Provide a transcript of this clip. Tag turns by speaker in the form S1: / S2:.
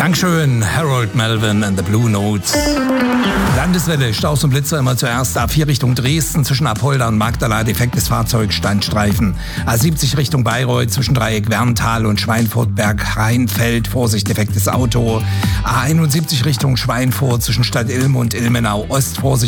S1: Dankeschön, Harold Melvin and the Blue Notes. Landeswelle, Staus und Blitzer immer zuerst. A4 Richtung Dresden, zwischen Apolda und Magdala, defektes Fahrzeug, Standstreifen. A70 Richtung Bayreuth, zwischen Dreieck Werntal und Schweinfurt-Berg-Rheinfeld, Vorsicht, defektes Auto. A71 Richtung Schweinfurt, zwischen Stadt Ilm und Ilmenau Ost, Vorsicht,